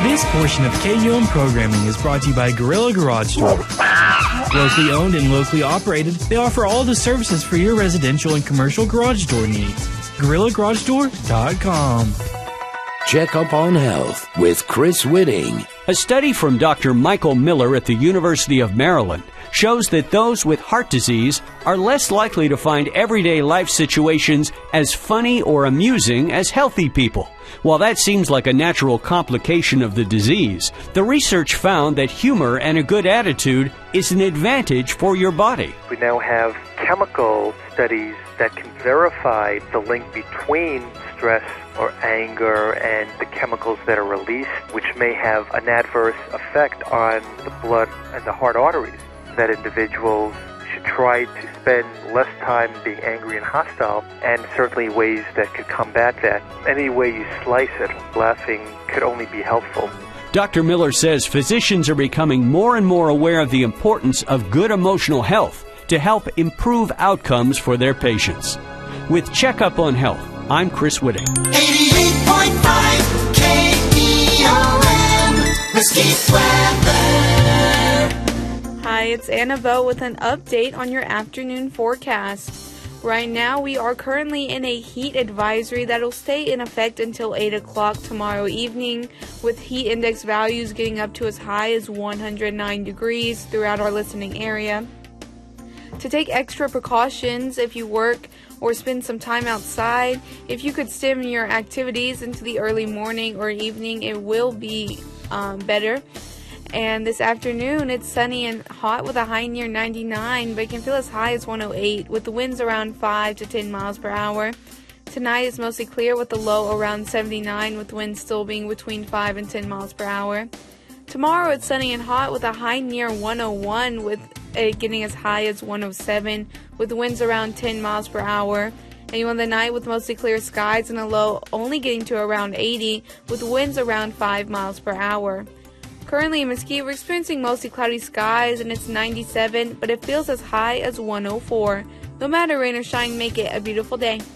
This portion of KUM programming is brought to you by Gorilla Garage Door. Locally owned and locally operated, they offer all the services for your residential and commercial garage door needs. GorillaGarageDoor.com. Check up on health with Chris Whitting. A study from Dr. Michael Miller at the University of Maryland shows that those with heart disease are less likely to find everyday life situations as funny or amusing as healthy people. While that seems like a natural complication of the disease, the research found that humor and a good attitude is an advantage for your body. We now have chemical studies that can verify the link between stress or anger and the chemicals that are released, which may have an adverse effect on the blood and the heart arteries. That individuals should try to spend less time being angry and hostile, and certainly ways that could combat that. Any way you slice it, laughing could only be helpful. Dr. Miller says physicians are becoming more and more aware of the importance of good emotional health to help improve outcomes for their patients. With Checkup on Health, I'm Chris Whitting. 88.5 KEOM, Mesquite Weather. Hi, it's Annabelle with an update on your afternoon forecast. Right now, we are currently in a heat advisory that will stay in effect until 8 o'clock tomorrow evening, with heat index values getting up to as high as 109 degrees throughout our listening area. To take extra precautions if you work or spend some time outside, if you could stem your activities into the early morning or evening, it will be better. And this afternoon, it's sunny and hot with a high near 99, but it can feel as high as 108 with the winds around 5 to 10 miles per hour. Tonight is mostly clear with the low around 79 with winds still being between 5 and 10 miles per hour. Tomorrow, it's sunny and hot with a high near 101 with it getting as high as 107 with winds around 10 miles per hour. And you want the night with mostly clear skies and a low only getting to around 80 with winds around 5 miles per hour. Currently in Mesquite, we're experiencing mostly cloudy skies and it's 97, but it feels as high as 104. No matter rain or shine, make it a beautiful day.